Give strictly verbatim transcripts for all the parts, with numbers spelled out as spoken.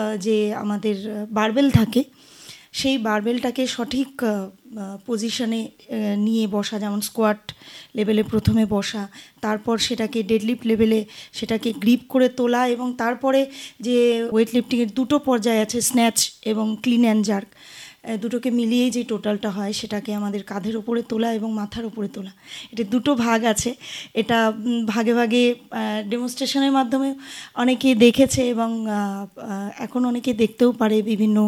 যে আমাদের বারবেল থাকে, সেই বারবেলটাকে সঠিক পজিশনে নিয়ে বসা, যেমন স্কোয়াট লেভেলে প্রথমে বসা, তারপর সেটাকে ডেডলিফট লেভেলে সেটাকে গ্রিপ করে তোলা, এবং তারপরে যে ওয়েট লিফটিংয়ের দুটো পর্যায় আছে, স্ন্যাচ এবং ক্লিন অ্যান্ড জার্ক, দুটোকে মিলিয়েই যে টোটালটা হয় সেটাকে আমাদের কাঁধের ওপরে তোলা এবং মাথার ওপরে তোলা। এটা দুটো ভাগ আছে। এটা ভাগে ভাগে ডেমনস্ট্রেশনের মাধ্যমে অনেকে দেখেছে এবং এখন অনেকে দেখতেও পারে, বিভিন্ন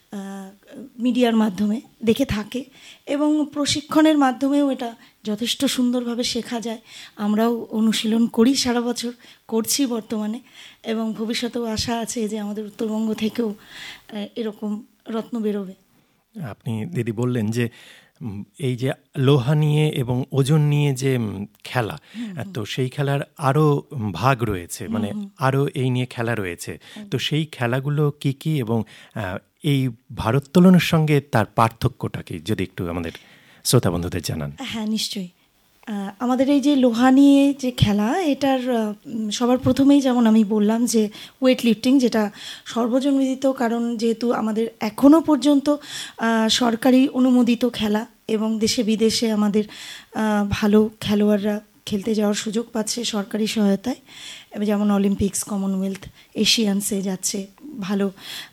মিডিয়ার মাধ্যমে দেখে থাকে, এবং প্রশিক্ষণের মাধ্যমেও এটা যথেষ্ট সুন্দরভাবে শেখা যায়। আমরাও অনুশীলন করি, সারা বছর করছি বর্তমানে, এবং ভবিষ্যতেও আশা আছে যে আমাদের উত্তরবঙ্গ থেকেও এরকম রত্ন বেরোবে। আপনি দিদি বললেন যে এই যে লোহা নিয়ে এবং ওজন নিয়ে যে খেলা, তো সেই খেলার আরও ভাগ রয়েছে, মানে আরও এই নিয়ে খেলা রয়েছে, তো সেই খেলাগুলো কি কি এবং এই ভারোত্তোলনের সঙ্গে তার পার্থক্যটা কি, যদি একটু আমাদের শ্রোতা বন্ধুদের জানান। হ্যাঁ, নিশ্চয়ই। আমাদের এই যে লোহা নিয়ে যে খেলা, এটার সবার প্রথমেই যেমন আমি বললাম যে ওয়েট লিফটিং, যেটা সর্বজনবিদিত, কারণ যেহেতু আমাদের এখনও পর্যন্ত সরকারি অনুমোদিত খেলা, এবং দেশে বিদেশে আমাদের ভালো খেলোয়াড়রা খেলতে যাওয়ার সুযোগ পাচ্ছে সরকারি সহায়তায়, যেমন অলিম্পিক্স, কমনওয়েলথ, এশিয়ানসে যাচ্ছে, ভালো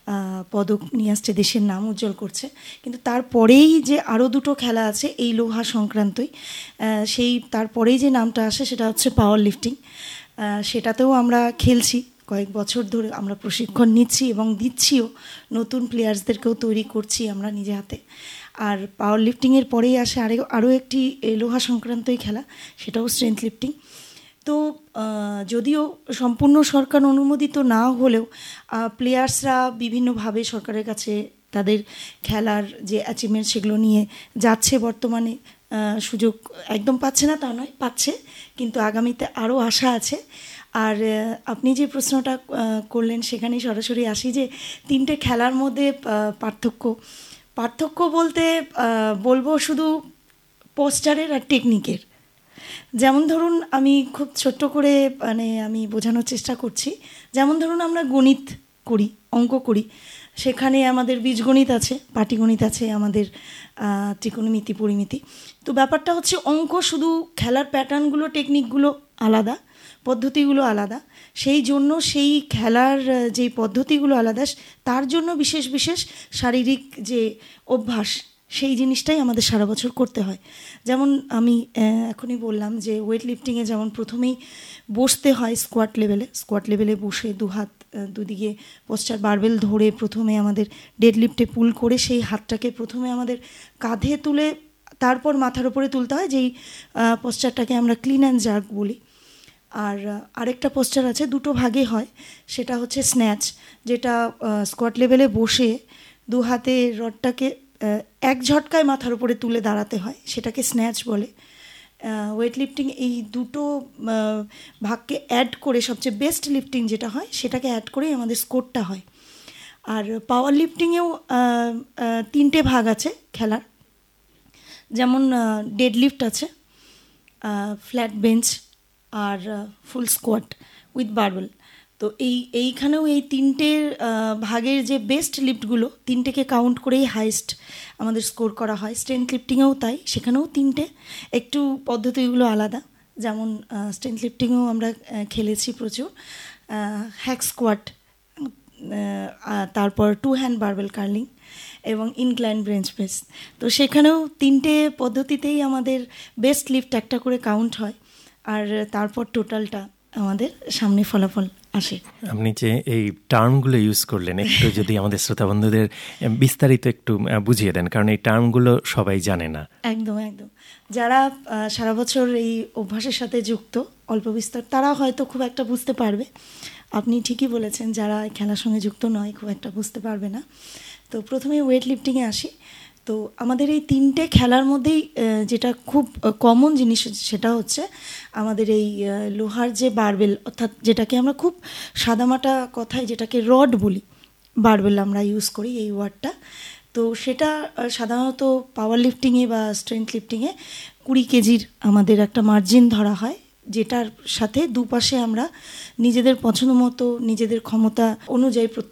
পদক নিয়ে আসছে, দেশের নাম উজ্জ্বল করছে। কিন্তু তারপরেই যে আরও দুটো খেলা আছে এই লোহা সংক্রান্তই, সেই তারপরেই যে নামটা আসে সেটা হচ্ছে পাওয়ার লিফটিং। সেটাতেও আমরা খেলছি, কয়েক বছর ধরে আমরা প্রশিক্ষণ নিচ্ছি এবং দিচ্ছিও, নতুন প্লেয়ার্সদেরকেও তৈরি করছি আমরা নিজে হাতে। আর পাওয়ার লিফটিংয়ের পরেই আসে আরও আরও একটি লোহা সংক্রান্তই খেলা, সেটাও স্ট্রেংথ লিফটিং। তো যদিও সম্পূর্ণ সরকার অনুমোদিত না হলেও প্লেয়ার্সরা বিভিন্নভাবে সরকারের কাছে তাদের খেলার যে অ্যাচিভমেন্ট সেগুলো নিয়ে যাচ্ছে। বর্তমানে সুযোগ একদম পাচ্ছে না তা নয়, পাচ্ছে, কিন্তু আগামীতে আরও আশা আছে। আর আপনি যে প্রশ্নটা করলেন সেখানেই সরাসরি আসি যে তিনটে খেলার মধ্যে পার্থক্য পার্থক্য বলতে বলবো শুধু পোস্টারের আর টেকনিকের। যেমন ধরুন, আমি খুব ছোট্ট করে মানে আমি বোঝানোর চেষ্টা করছি। যেমন ধরুন, আমরা গণিত করি, অঙ্ক করি, সেখানে আমাদের বীজগণিত আছে, পাটিগণিত আছে, আমাদের ত্রিকোণমিতি, পরিমিতি। তো ব্যাপারটা হচ্ছে অঙ্ক শুধু খেলার প্যাটার্নগুলো, টেকনিকগুলো আলাদা, পদ্ধতিগুলো আলাদা, সেই জন্য সেই খেলার যে পদ্ধতিগুলো আলাদা, তার জন্য বিশেষ বিশেষ শারীরিক যে অভ্যাস, সেই জিনিসটাই আমাদের সারা বছর করতে হয়। যেমন আমি এখনই বললাম যে ওয়েট লিফটিংয়ে যেমন প্রথমেই বসতে হয় স্কোয়াট লেভেলে, স্কোয়াট লেভেলে বসে দু হাত দুদিকে পোস্টার বারবেল ধরে প্রথমে আমাদের ডেড লিফটে পুল করে সেই হাতটাকে প্রথমে আমাদের কাঁধে তুলে তারপর মাথার উপরে তুলতে হয়, যেই পোস্টারটাকে আমরা ক্লিন অ্যান্ড জার্ক বলি। আর আরেকটা পোস্টার আছে, দুটো ভাগে হয়, সেটা হচ্ছে স্ন্যাচ, যেটা স্কোয়াট লেভেলে বসে দু হাতে রডটাকে এক ঝটকায় মাথার উপরে তুলে দাঁড়াতে হয়, সেটাকে স্ন্যাচ বলে। ওয়েট লিফটিং এই দুটো ভাগকে অ্যাড করে সবচেয়ে বেস্ট লিফটিং যেটা হয় সেটাকে অ্যাড করেই আমাদের স্কোরটা হয়। আর পাওয়ার লিফটিংয়েও তিনটে ভাগ আছে খেলার, যেমন ডেড লিফট আছে, flat bench, R full squat with barbell. তো এই এইখানেও এই তিনটে ভাগের যে বেস্ট লিফটগুলো, তিনটেকে কাউন্ট করেই হাইস্ট আমাদের স্কোর করা হয়। স্ট্রেংথ লিফটিংয়েও তাই, সেখানেও তিনটে, একটু পদ্ধতিগুলো আলাদা। যেমন স্ট্রেংথ লিফটিংয়েও আমরা খেলেছি প্রচুর, হ্যাক স্কোয়াট, তারপর টু হ্যান্ড বারবেল কার্লিং এবং ইনক্লাইন বেঞ্চ প্রেস। তো সেখানেও তিনটে পদ্ধতিতেই আমাদের বেস্ট লিফট একটা করে কাউন্ট হয়, আর তারপর টোটালটা আমাদের সামনে ফলাফল আসে। আপনি যে এই টার্মগুলো ইউজ করলেন, একটু যদি আমাদের শ্রোতা বন্ধুদের বিস্তারিত একটু বুঝিয়ে দেন, কারণ এই টার্মগুলো সবাই জানে না। একদম একদম যারা সারা বছর এই অভ্যাসের সাথে যুক্ত অল্প বিস্তর, তারা হয়তো খুব একটা বুঝতে পারবে। আপনি ঠিকই বলেছেন, যারা খেলার সঙ্গে যুক্ত নয় খুব একটা বুঝতে পারবে না। তো প্রথমে ওয়েট লিফটিংয়ে আসি। তো আমাদের এই তিনটে খেলার মধ্যেই যেটা খুব কমন জিনিস সেটা হচ্ছে আমাদের এই লোহার যে বারবেল, অর্থাৎ যেটাকে আমরা খুব সাদামাটা কথায় যেটাকে রড বলি, বারবেল আমরা ইউজ করি এই ওয়ার্ডটা। তো সেটা সাধারণত পাওয়ার লিফটিংয়ে বা স্ট্রেংথ লিফটিংয়ে কুড়ি কেজির আমাদের একটা মার্জিন ধরা হয়, যেটার সাথে দুপাশে আমরা নিজেদের পছন্দ মতো নিজেদের ক্ষমতা অনুযায়ী